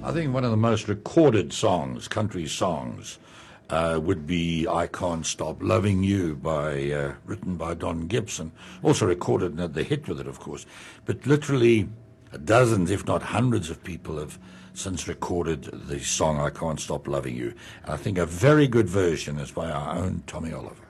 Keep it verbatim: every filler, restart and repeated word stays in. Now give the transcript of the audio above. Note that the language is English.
I think one of the most recorded songs, country songs, uh, would be I Can't Stop Loving You, by uh, written by Don Gibson. Also recorded and had the hit with it, of course. But literally dozens, if not hundreds of people have since recorded the song I Can't Stop Loving You. And I think a very good version is by our own Tommy Oliver.